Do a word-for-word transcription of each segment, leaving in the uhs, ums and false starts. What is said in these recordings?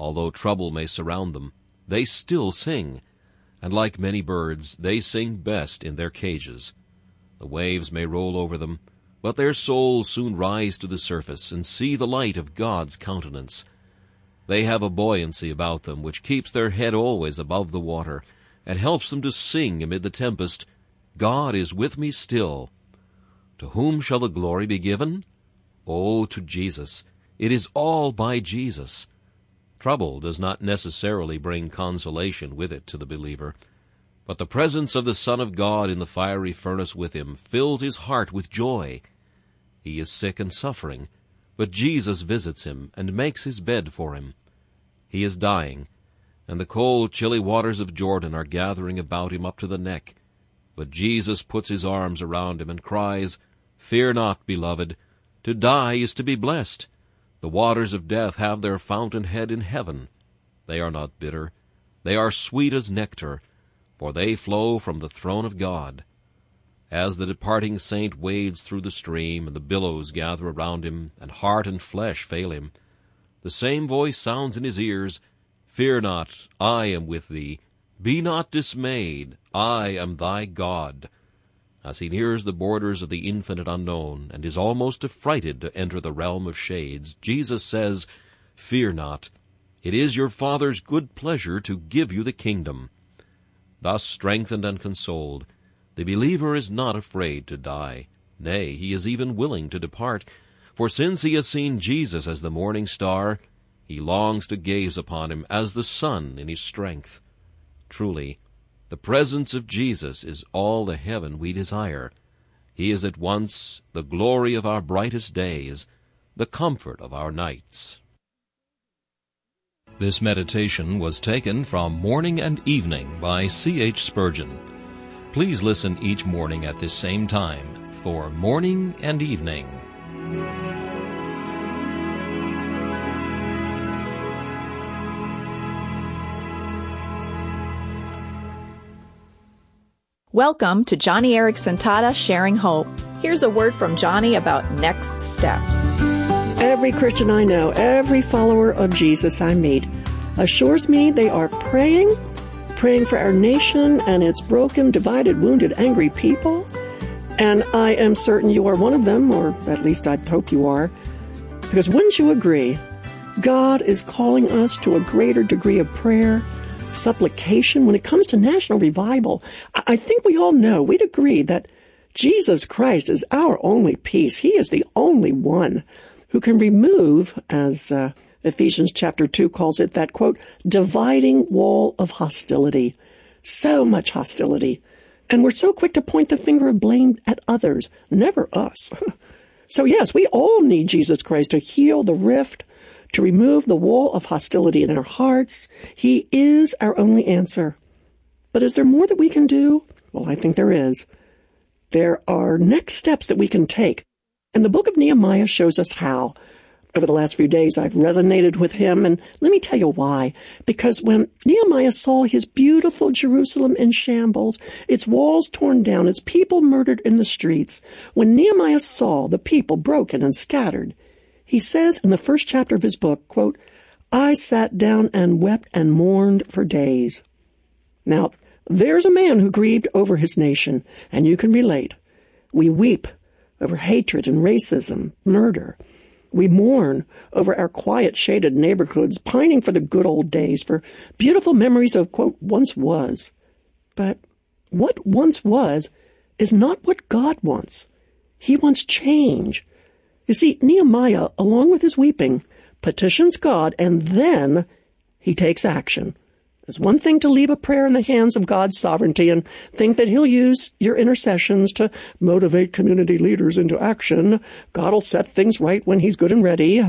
Although trouble may surround them, they still sing, and like many birds, they sing best in their cages. The waves may roll over them, but their souls soon rise to the surface and see the light of God's countenance. They have a buoyancy about them which keeps their head always above the water, and helps them to sing amid the tempest, "God is with me still." To whom shall the glory be given? Oh, to Jesus. It is all by Jesus. Trouble does not necessarily bring consolation with it to the believer, but the presence of the Son of God in the fiery furnace with him fills his heart with joy. He is sick and suffering, but Jesus visits him and makes his bed for him. He is dying, and the cold, chilly waters of Jordan are gathering about him up to the neck. But Jesus puts his arms around him and cries, "Fear not, beloved. To die is to be blessed. The waters of death have their fountainhead in heaven. They are not bitter. They are sweet as nectar, for they flow from the throne of God." As the departing saint wades through the stream, and the billows gather around him, and heart and flesh fail him, the same voice sounds in his ears, "Fear not, I am with thee. Be not dismayed, I am thy God." As he nears the borders of the infinite unknown, and is almost affrighted to enter the realm of shades, Jesus says, "Fear not. It is your Father's good pleasure to give you the kingdom." Thus strengthened and consoled, the believer is not afraid to die. Nay, he is even willing to depart, for since he has seen Jesus as the morning star, he longs to gaze upon him as the sun in his strength. Truly, the presence of Jesus is all the heaven we desire. He is at once the glory of our brightest days, the comfort of our nights. This meditation was taken from Morning and Evening by C H Spurgeon. Please listen each morning at this same time for Morning and Evening. Welcome to Johnny Eric Santata Sharing Hope. Here's a word from Johnny about next steps. Every Christian I know, every follower of Jesus I meet, assures me they are praying, praying for our nation and its broken, divided, wounded, angry people. And I am certain you are one of them, or at least I hope you are, because wouldn't you agree, God is calling us to a greater degree of prayer, supplication when it comes to national revival. I think we all know, we'd agree that Jesus Christ is our only peace. He is the only one who can remove, as uh, Ephesians chapter two calls it, that, quote, dividing wall of hostility. So much hostility. And we're so quick to point the finger of blame at others, never us. So yes, we all need Jesus Christ to heal the rift, to remove the wall of hostility in our hearts. He is our only answer. But is there more that we can do? Well, I think there is. There are next steps that we can take. And the book of Nehemiah shows us how. Over the last few days, I've resonated with him, and let me tell you why. Because when Nehemiah saw his beautiful Jerusalem in shambles, its walls torn down, its people murdered in the streets, when Nehemiah saw the people broken and scattered, he says in the first chapter of his book, quote, "I sat down and wept and mourned for days." Now, there's a man who grieved over his nation, and you can relate. We weep over hatred and racism, murder. We mourn over our quiet, shaded neighborhoods, pining for the good old days, for beautiful memories of, quote, once was. But what once was is not what God wants. He wants change. You see, Nehemiah, along with his weeping, petitions God, and then he takes action. It's one thing to leave a prayer in the hands of God's sovereignty and think that he'll use your intercessions to motivate community leaders into action. God will set things right when he's good and ready.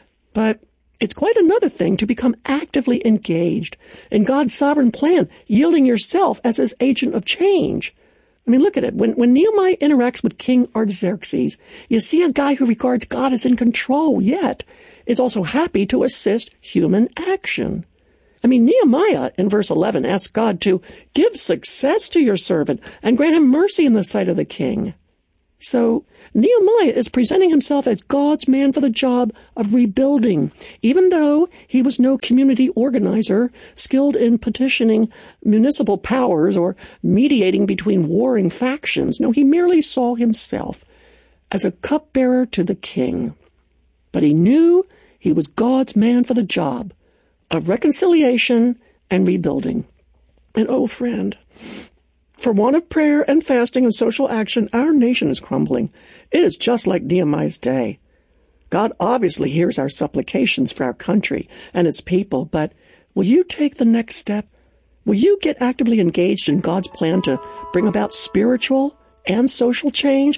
But it's quite another thing to become actively engaged in God's sovereign plan, yielding yourself as his agent of change. I mean, look at it. When, when Nehemiah interacts with King Artaxerxes, you see a guy who regards God as in control, yet is also happy to assist human action. I mean, Nehemiah in verse eleven asks God to give success to your servant and grant him mercy in the sight of the king. So Nehemiah is presenting himself as God's man for the job of rebuilding, even though he was no community organizer skilled in petitioning municipal powers or mediating between warring factions. No, he merely saw himself as a cupbearer to the king. But he knew he was God's man for the job of reconciliation and rebuilding. And oh, friend, for want of prayer and fasting and social action, our nation is crumbling. It is just like Nehemiah's day. God obviously hears our supplications for our country and its people, but will you take the next step? Will you get actively engaged in God's plan to bring about spiritual and social change?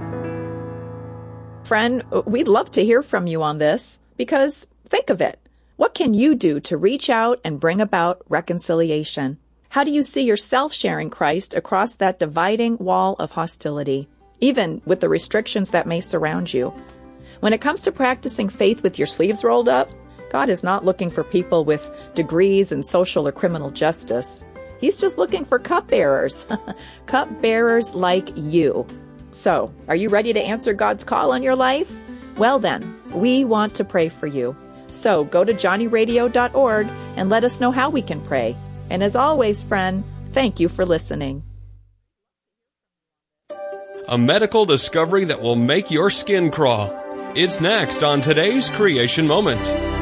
Friend, we'd love to hear from you on this, because think of it. What can you do to reach out and bring about reconciliation? How do you see yourself sharing Christ across that dividing wall of hostility, even with the restrictions that may surround you? When it comes to practicing faith with your sleeves rolled up, God is not looking for people with degrees in social or criminal justice. He's just looking for cupbearers, cupbearers like you. So, are you ready to answer God's call on your life? Well then, we want to pray for you. So go to johnny radio dot org and let us know how we can pray. And as always, friend, thank you for listening. A medical discovery that will make your skin crawl. It's next on today's Creation Moment.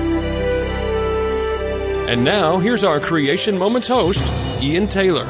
And now, here's our Creation Moments host, Ian Taylor.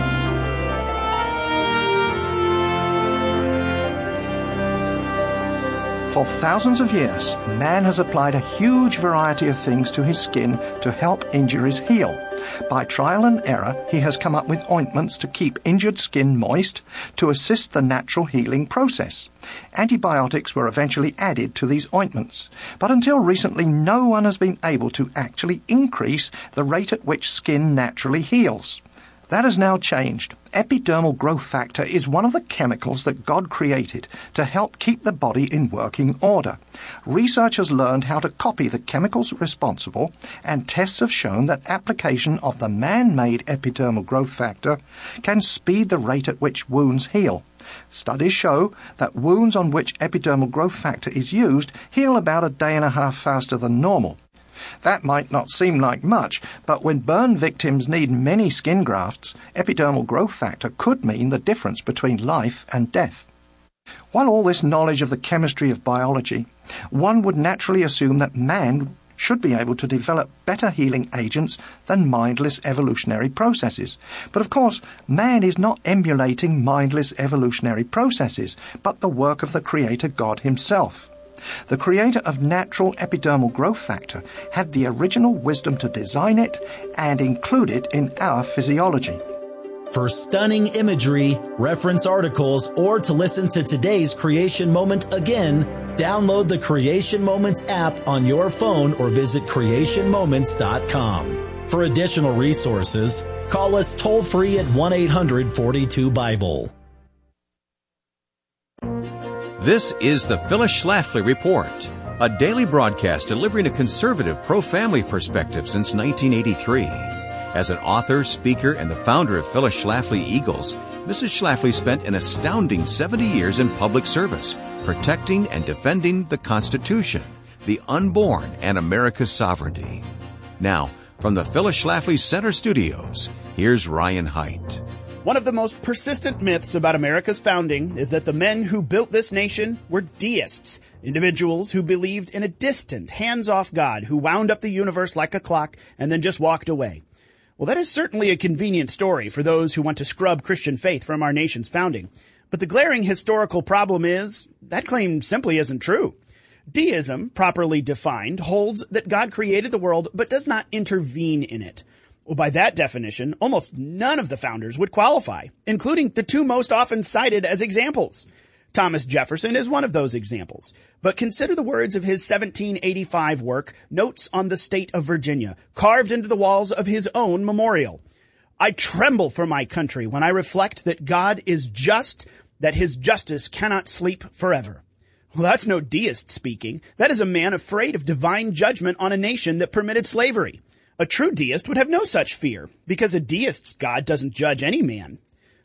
For thousands of years, man has applied a huge variety of things to his skin to help injuries heal. By trial and error, he has come up with ointments to keep injured skin moist to assist the natural healing process. Antibiotics were eventually added to these ointments, but until recently no one has been able to actually increase the rate at which skin naturally heals. That has now changed. Epidermal growth factor is one of the chemicals that God created to help keep the body in working order. Research has learned how to copy the chemicals responsible, and tests have shown that application of the man-made epidermal growth factor can speed the rate at which wounds heal. Studies show that wounds on which epidermal growth factor is used heal about a day and a half faster than normal. That might not seem like much, but when burn victims need many skin grafts, epidermal growth factor could mean the difference between life and death. While all this knowledge of the chemistry of biology, one would naturally assume that man should be able to develop better healing agents than mindless evolutionary processes. But of course, man is not emulating mindless evolutionary processes, but the work of the Creator God himself. The creator of natural epidermal growth factor had the original wisdom to design it and include it in our physiology. For stunning imagery, reference articles, or to listen to today's Creation Moment again, download the Creation Moments app on your phone or visit creation moments dot com. For additional resources, call us toll-free at one eight hundred forty-two Bible. This is the Phyllis Schlafly Report, a daily broadcast delivering a conservative pro-family perspective since nineteen eighty-three. As an author, speaker, and the founder of Phyllis Schlafly Eagles, Missus Schlafly spent an astounding seventy years in public service, protecting and defending the Constitution, the unborn, and America's sovereignty. Now, from the Phyllis Schlafly Center Studios, here's Ryan Haidt. One of the most persistent myths about America's founding is that the men who built this nation were deists, individuals who believed in a distant, hands-off God who wound up the universe like a clock and then just walked away. Well, that is certainly a convenient story for those who want to scrub Christian faith from our nation's founding. But the glaring historical problem is that claim simply isn't true. Deism, properly defined, holds that God created the world but does not intervene in it. Well, by that definition, almost none of the founders would qualify, including the two most often cited as examples. Thomas Jefferson is one of those examples. But consider the words of his seventeen eighty-five work, Notes on the State of Virginia, carved into the walls of his own memorial. I tremble for my country when I reflect that God is just, that his justice cannot sleep forever. Well, that's no deist speaking. That is a man afraid of divine judgment on a nation that permitted slavery. A true deist would have no such fear, because a deist's God doesn't judge any man.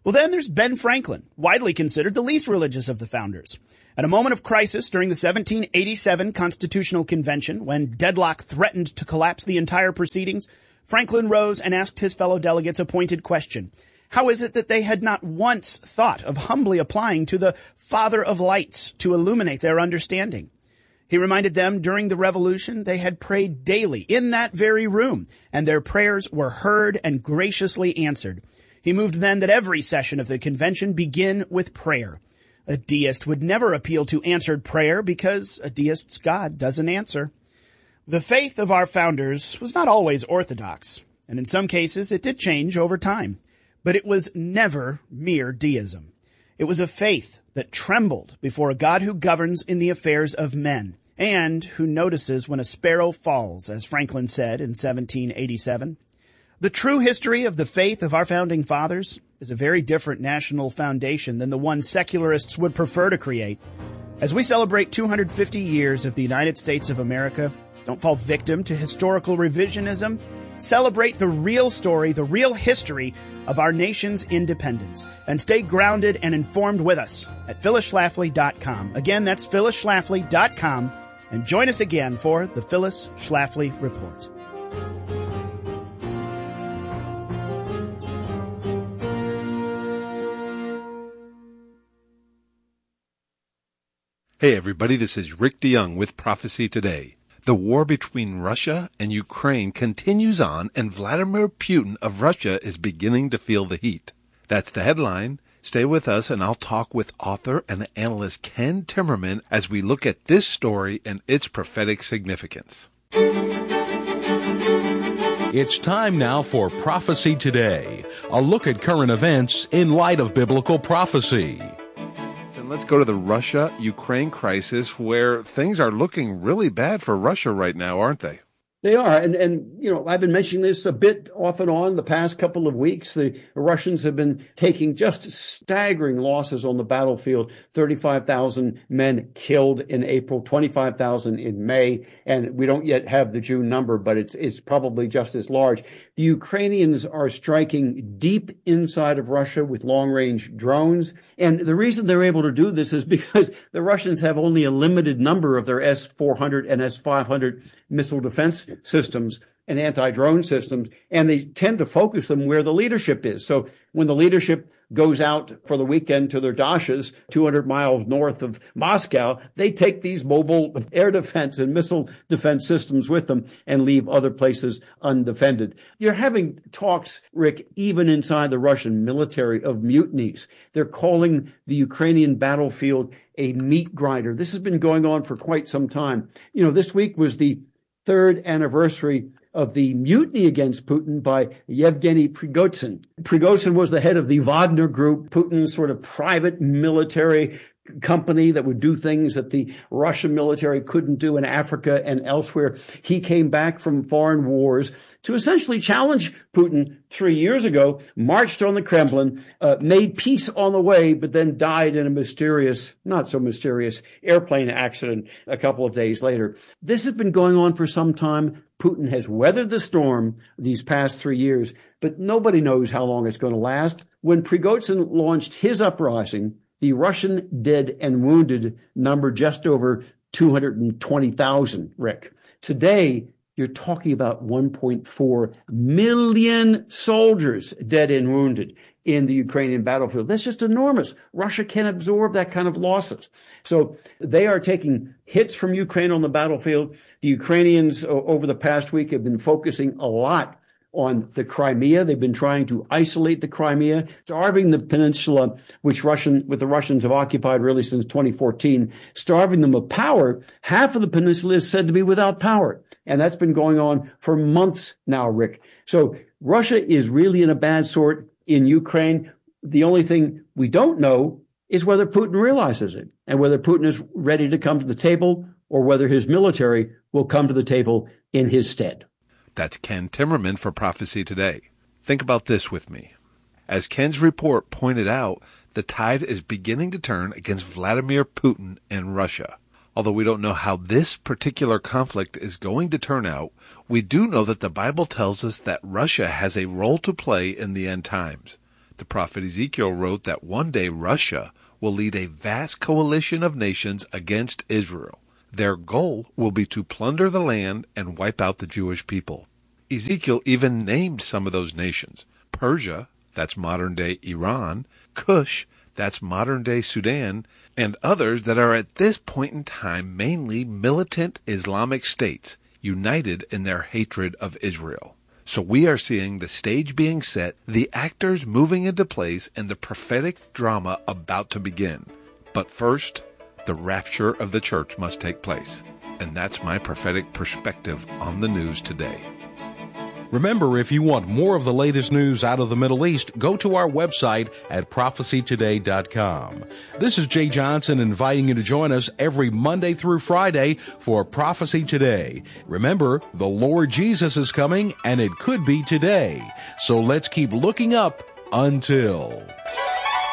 Well, then there's Ben Franklin, widely considered the least religious of the founders. At a moment of crisis during the seventeen eighty-seven Constitutional Convention, when deadlock threatened to collapse the entire proceedings, Franklin rose and asked his fellow delegates a pointed question. How is it that they had not once thought of humbly applying to the Father of Lights to illuminate their understanding? He reminded them during the Revolution they had prayed daily in that very room, and their prayers were heard and graciously answered. He moved then that every session of the convention begin with prayer. A deist would never appeal to answered prayer because a deist's God doesn't answer. The faith of our founders was not always orthodox, and in some cases it did change over time. But it was never mere deism. It was a faith that trembled before a God who governs in the affairs of men, and who notices when a sparrow falls, as Franklin said in seventeen eighty-seven. The true history of the faith of our founding fathers is a very different national foundation than the one secularists would prefer to create. As we celebrate two hundred fifty years of the United States of America, don't fall victim to historical revisionism. Celebrate the real story, the real history of our nation's independence, and stay grounded and informed with us at Phyllis Schlafly dot com. Again, that's Phyllis Schlafly dot com, and join us again for the Phyllis Schlafly Report. Hey everybody, this is Rick DeYoung with Prophecy Today. The war between Russia and Ukraine continues on, and Vladimir Putin of Russia is beginning to feel the heat. That's the headline. Stay with us, and I'll talk with author and analyst Ken Timmerman as we look at this story and its prophetic significance. It's time now for Prophecy Today, a look at current events in light of biblical prophecy. Let's go to the Russia-Ukraine crisis, where things are looking really bad for Russia right now, aren't they? They are. And, and, you know, I've been mentioning this a bit off and on the past couple of weeks. The Russians have been taking just staggering losses on the battlefield. thirty-five thousand men killed in April, twenty-five thousand in May. And we don't yet have the June number, but it's, it's probably just as large. The Ukrainians are striking deep inside of Russia with long-range drones. And the reason they're able to do this is because the Russians have only a limited number of their S four hundred and S five hundred missile defense systems and anti-drone systems, and they tend to focus them where the leadership is. So when the leadership goes out for the weekend to their dashas two hundred miles north of Moscow, they take these mobile air defense and missile defense systems with them and leave other places undefended. You're having talks, Rick, even inside the Russian military of mutinies. They're calling the Ukrainian battlefield a meat grinder. This has been going on for quite some time. You know, this week was the third anniversary of the mutiny against Putin by Yevgeny Prigozhin. Prigozhin was the head of the Wagner Group, Putin's sort of private military company that would do things that the Russian military couldn't do in Africa and elsewhere. He came back from foreign wars to essentially challenge Putin three years ago, marched on the Kremlin, uh, made peace on the way, but then died in a mysterious, not so mysterious, airplane accident a couple of days later. This has been going on for some time. Putin has weathered the storm these past three years, but nobody knows how long it's going to last. When Prigozhin launched his uprising, the Russian dead and wounded number just over two hundred twenty thousand, Rick. Today, you're talking about one point four million soldiers dead and wounded in the Ukrainian battlefield. That's just enormous. Russia can't absorb that kind of losses. So they are taking hits from Ukraine on the battlefield. The Ukrainians over the past week have been focusing a lot on the Crimea. They've been trying to isolate the Crimea, starving the peninsula, which Russian, with the Russians have occupied really since twenty fourteen, starving them of power. Half of the peninsula is said to be without power. And that's been going on for months now, Rick. So Russia is really in a bad sort in Ukraine. The only thing we don't know is whether Putin realizes it and whether Putin is ready to come to the table or whether his military will come to the table in his stead. That's Ken Timmerman for Prophecy Today. Think about this with me. As Ken's report pointed out, the tide is beginning to turn against Vladimir Putin and Russia. Although we don't know how this particular conflict is going to turn out, we do know that the Bible tells us that Russia has a role to play in the end times. The prophet Ezekiel wrote that one day Russia will lead a vast coalition of nations against Israel. Their goal will be to plunder the land and wipe out the Jewish people. Ezekiel even named some of those nations: Persia, that's modern-day Iran; Cush, that's modern-day Sudan, and others that are at this point in time mainly militant Islamic states, united in their hatred of Israel. So we are seeing the stage being set, the actors moving into place, and the prophetic drama about to begin. But first, the rapture of the church must take place. And that's my prophetic perspective on the news today. Remember, if you want more of the latest news out of the Middle East, go to our website at prophecy today dot com. This is Jay Johnson inviting you to join us every Monday through Friday for Prophecy Today. Remember, the Lord Jesus is coming, and it could be today. So let's keep looking up until...